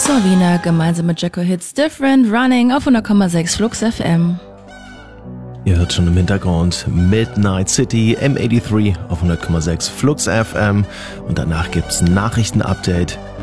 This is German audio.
Wiener gemeinsam mit Jacko Hits Different Running auf 100,6 Flux FM. Ihr hört schon im Hintergrund Midnight City M83 auf 100,6 Flux FM und danach gibt's ein Nachrichtenupdate